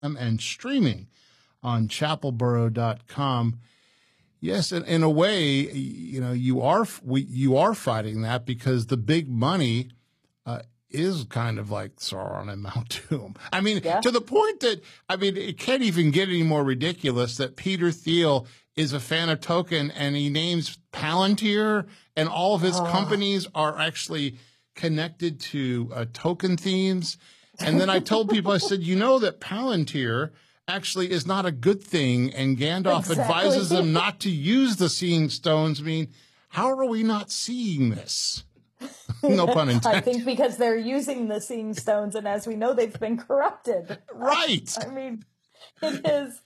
and streaming on chapelboro.com. Yes, in a way, you are fighting that because the big money is kind of like Sauron and Mount Doom. I mean, to the point that, it can't even get any more ridiculous that Peter Thiel is a fan of Tolkien and he names Palantir and all of his companies are actually connected to Tolkien themes. And then I told people, I said, that Palantir actually is not a good thing, and Gandalf advises them not to use the Seeing Stones. How are we not seeing this? No pun intended. I think because they're using the Seeing Stones, and as we know, they've been corrupted. Right. It is,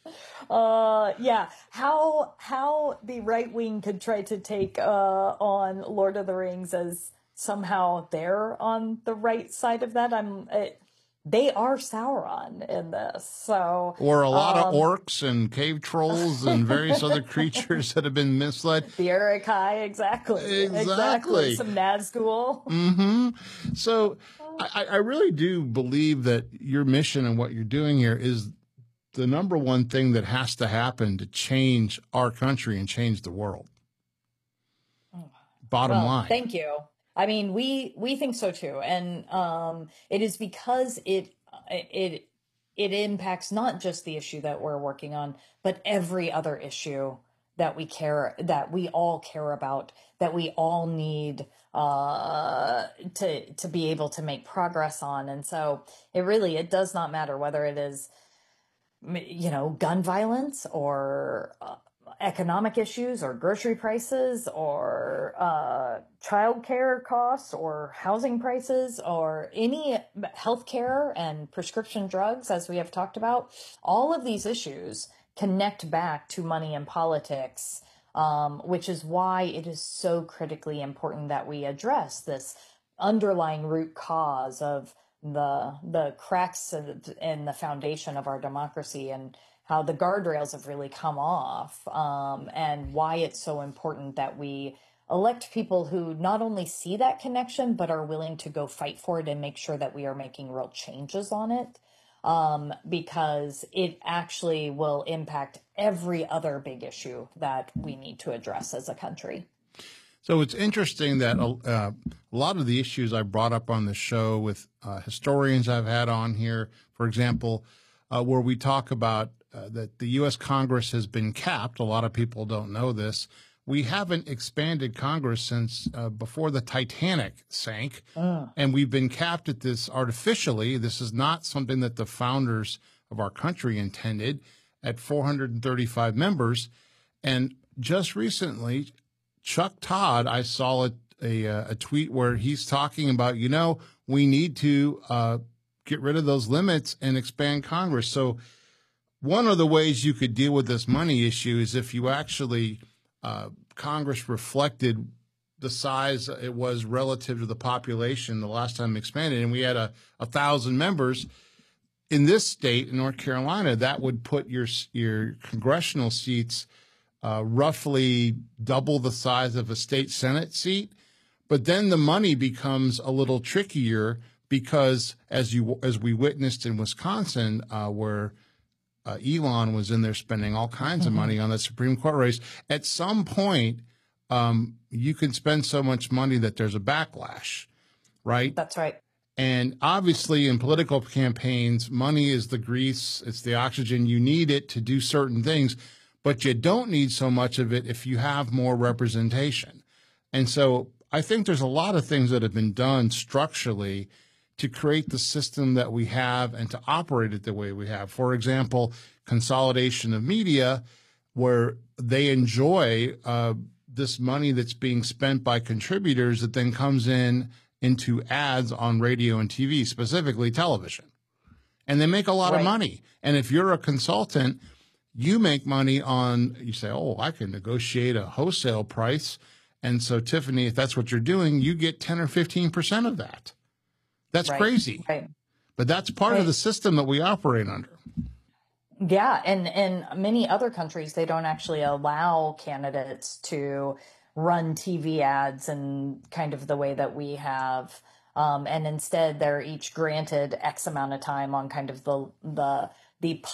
how the right wing could try to take on Lord of the Rings as somehow they're on the right side of that. They are Sauron in this, so. Or a lot of orcs and cave trolls and various other creatures that have been misled. The Uruk-hai, exactly. Some Nazgul. Mm-hmm. So I really do believe that your mission and what you're doing here is the number one thing that has to happen to change our country and change the world. Bottom line. Thank you. We think so too. And, it is because it impacts not just the issue that we're working on, but every other issue that we all care about, that we all need, to be able to make progress on. And so it does not matter whether it is, gun violence or, economic issues or grocery prices or childcare costs or housing prices or any healthcare and prescription drugs, as we have talked about. All of these issues connect back to money and politics, which is why it is so critically important that we address this underlying root cause of the cracks in the foundation of our democracy and how the guardrails have really come off, and why it's so important that we elect people who not only see that connection, but are willing to go fight for it and make sure that we are making real changes on it, because it actually will impact every other big issue that we need to address as a country. So it's interesting that a lot of the issues I brought up on the show with historians I've had on here, for example, where we talk about that the U.S. Congress has been capped. A lot of people don't know this. We haven't expanded Congress since before the Titanic sank, and we've been capped at this artificially. This is not something that the founders of our country intended, at 435 members. And just recently, Chuck Todd, I saw a tweet where he's talking about, we need to get rid of those limits and expand Congress. So one of the ways you could deal with this money issue is if you actually Congress reflected the size it was relative to the population the last time it expanded, and we had 1,000 members in this state, in North Carolina. That would put your congressional seats roughly double the size of a state Senate seat. But then the money becomes a little trickier because, as we witnessed in Wisconsin, where Elon was in there spending all kinds of money on the Supreme Court race. At some point, you can spend so much money that there's a backlash, right? That's right. And obviously in political campaigns, money is the grease, it's the oxygen. You need it to do certain things, but you don't need so much of it if you have more representation. And so I think there's a lot of things that have been done structurally to create the system that we have and to operate it the way we have. For example, consolidation of media, where they enjoy this money that's being spent by contributors that then comes into ads on radio and TV, specifically television. And they make a lot of money. And if you're a consultant, you make money you say, I can negotiate a wholesale price. And so, Tiffany, if that's what you're doing, you get 10 or 15% of that. That's crazy. Right. But that's part of the system that we operate under. Yeah. And in many other countries, they don't actually allow candidates to run TV ads in kind of the way that we have. And instead, they're each granted X amount of time on kind of the the